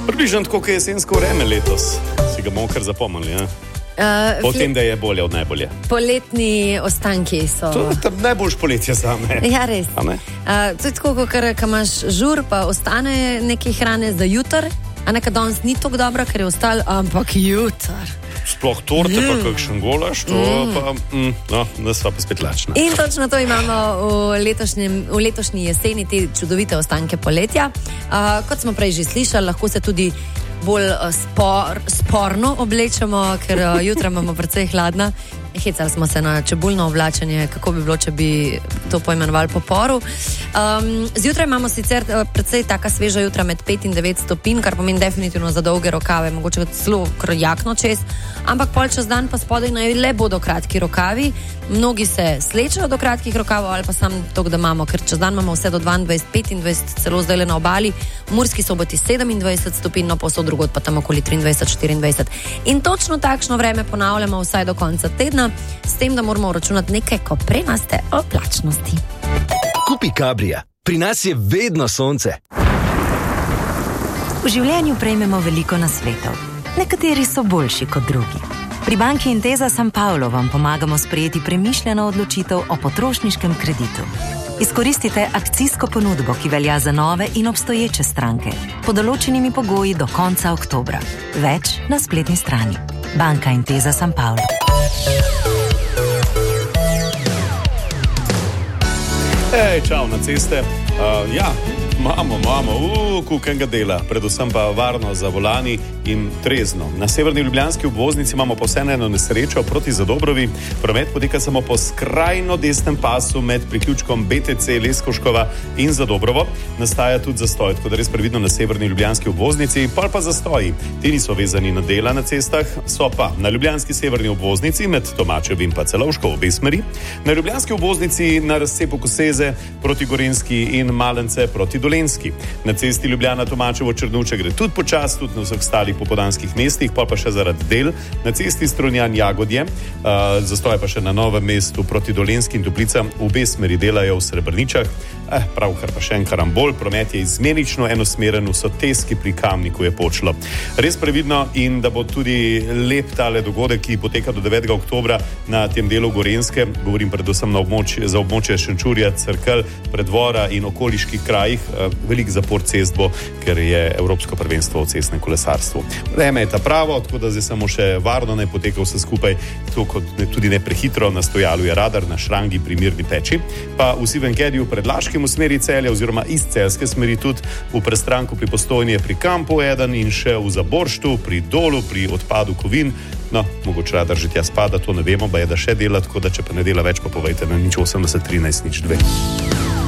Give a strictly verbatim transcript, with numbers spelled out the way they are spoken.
Približno tako, kot je jesensko vreme letos. Si ga bomo kar zapomnili, ja? Uh, Potem, da je bolje od najbolje. Poletni ostanki so. To je najboljš poletje zame. Ja, res. Uh, to je tako, ko imaš žur, pa ostane nekaj hrane za jutr, a nekaj danes ni tako dobro, ker je ostal, ampak jutr. Sploh torte, mm. pa kakšen golaš, to mm. pa, mm, no, da sva pa spet lačna. In točno to imamo v, v letošnji jeseni, te čudovite ostanke poletja. Uh, kot smo prej že slišali, lahko se tudi bolj uh, spor, sporno oblečemo, ker uh, jutra imamo precej hladna. Hecali smo se na čebulno oblačenje, kako bi bilo, če bi to poimenovali po poru. Um, zjutraj imamo sicer precej taka sveža jutra med pet in devet stopinj, kar pomeni definitivno za dolge rokave, mogoče celo jakno čez, ampak pol čez dan pa spodaj naj le bodo kratki rokavi. Mnogi se slečejo do kratkih rokavov ali pa sam to, da imamo, ker čez dan imamo vse do dvaindvajset, petindvajset, celo zdaj le na obali, v Murski Soboti sedemindvajset stopinj, no posod drugod pa tam okoli triindvajset, štiriindvajset. In točno takšno vreme ponavljamo vsaj do konca tedna, s tem, da moramo računati nekaj koprenaste oblačnosti. Kupi Cabrija. Pri nas je vedno sonce. V življenju prejmemo veliko nasvetov. Nekateri so boljši kot drugi. Pri banki Intesa San Paolo vam pomagamo sprejeti premišljeno odločitev o potrošniškem kreditu. Izkoristite akcijsko ponudbo, ki velja za nove in obstoječe stranke, pod določenimi pogoji do konca oktobra. Več na spletni strani. Banka Intesa San Paolo. Ej, čau na ceste. Uh, ja, imamo, imamo, uh, kukenga dela, predvsem pa varno za volani in trezno. Na severni ljubljanski obvoznici imamo pa vseeno eno nesrečo proti Zadobrovi. Promet poteka samo po skrajno desnem pasu med priključkom B T C Leskoškova in Zadobrovo. Nastaja tudi zastoj, tako da res previdno na severni ljubljanski obvoznici, pa pa zastoji. Ti niso vezani na dela na cestah, so pa na ljubljanski severni obvoznici med Tomačevim pa Celovško v obe smeri, na ljubljanski obvoznici na razcepu Koseze proti Gorenjski in Malence proti Dolenjski. Na cesti Ljubljana-Tomačevo-Črnuče gre tudi počas, tudi na vseh ostalih popoldanskih mestih, pa pa še zaradi del. Na cesti Strunjan-Jagodje, uh, zastoj pa še na Novem mestu proti Dolenjski in Toplicam, v obe smeri delajo v Srebrničah. Eh, pravkar pa še en karambol, promet je izmenično enosmeren, v Soteski pri Kamniku je počlo. Res previdno in da bo tudi lep tale dogodek, ki poteka do devetega oktobra na tem delu Gorenjske, govorim predvsem na območje, za območje Šenčurja, Cerkelj, Predvora in okoliških krajih. Velik zapor cest bo, ker je Evropsko prvenstvo v cestnem kolesarstvu. Vreme je ta pravo, tako da zdaj samo še varno ne poteka vse skupaj, tako tudi ne prehitro. Na stojalu je radar, na Šrangi pri Mirni Peči, pa v Sivenkediju pred Laškim v smeri Celja oziroma iz Celjske smeri tudi v Prestranku pri Postojni je pri Kampu eden in še v Zaborštu, pri Dolu, pri odpadu Kovin. No, mogoče radar že tja spada, to ne vemo, ba je da še dela, tako da če pa ne dela več, pa povejte na nič osemdeset trinajst nič dve.